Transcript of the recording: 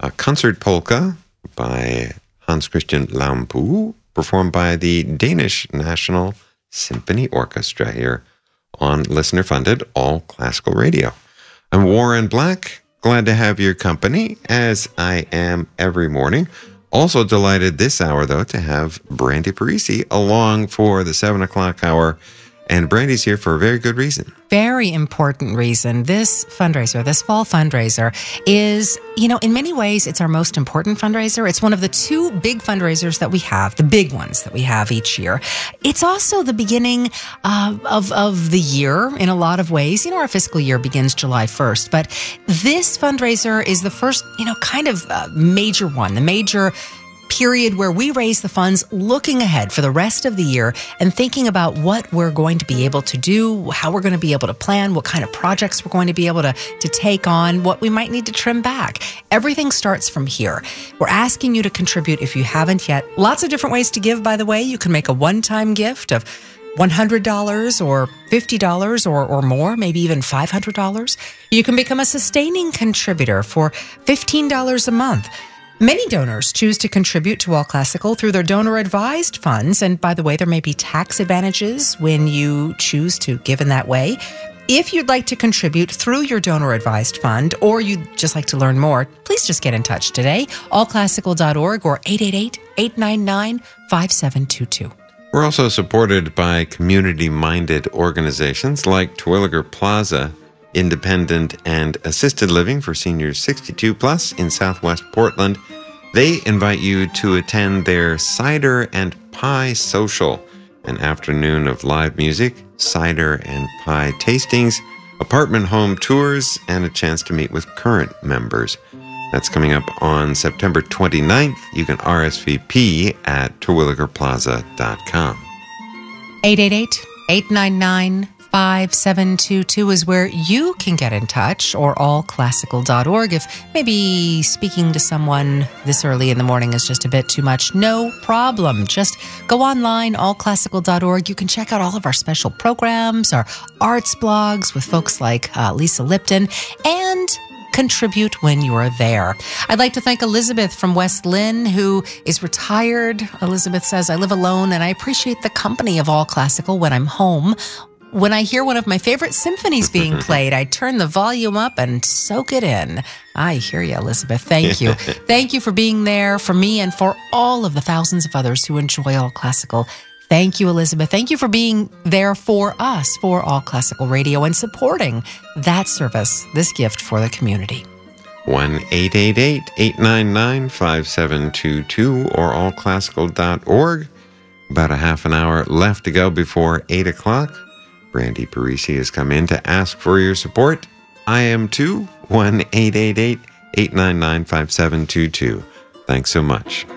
a concert polka by Hans Christian Lampu, performed by the Danish National Symphony Orchestra here on listener-funded All Classical Radio. I'm Warren Black, glad to have your company, as I am every morning. Also delighted this hour, though, to have Brandy Parisi along for the 7 o'clock hour. And Brandy's here for a very good reason. Very important reason. This fundraiser, this fall fundraiser is, in many ways, it's our most important fundraiser. It's one of the two big fundraisers that we have, the big ones that we have each year. It's also the beginning of the year in a lot of ways. Our fiscal year begins July 1st, but this fundraiser is the first, major one, the major period where we raise the funds looking ahead for the rest of the year and thinking about what we're going to be able to do, how we're going to be able to plan, what kind of projects we're going to be able to take on, what we might need to trim back. Everything starts from here. We're asking you to contribute if you haven't yet. Lots of different ways to give, by the way. You can make a one-time gift of $100 or $50 or more, maybe even $500. You can become a sustaining contributor for $15 a month. Many donors choose to contribute to All Classical through their donor-advised funds. And by the way, there may be tax advantages when you choose to give in that way. If you'd like to contribute through your donor-advised fund, or you'd just like to learn more, please just get in touch today. allclassical.org or 888-899-5722. We're also supported by community-minded organizations like Terwilliger Plaza, independent and assisted living for seniors 62 plus in Southwest Portland. They invite you to attend their Cider and Pie Social, an afternoon of live music, cider and pie tastings, apartment home tours, and a chance to meet with current members. That's coming up on September 29th. You can RSVP at terwilligerplaza.com. 888-899-5722 is where you can get in touch, or allclassical.org. If maybe speaking to someone this early in the morning is just a bit too much, no problem. Just go online, allclassical.org. You can check out all of our special programs, our arts blogs with folks like Lisa Lipton, and contribute when you are there. I'd like to thank Elizabeth from West Lynn, who is retired. Elizabeth says, I live alone and I appreciate the company of All Classical when I'm home. When I hear one of my favorite symphonies being played, I turn the volume up and soak it in. I hear you, Elizabeth. Thank you. Thank you for being there for me and for all of the thousands of others who enjoy All Classical. Thank you, Elizabeth. Thank you for being there for us, for All Classical Radio, and supporting that service, this gift for the community. 1-888-899-5722 or allclassical.org. About a half an hour left to go before 8 o'clock. Brandy Parisi has come in to ask for your support. I am too. 1-888-899-5722. Thanks so much.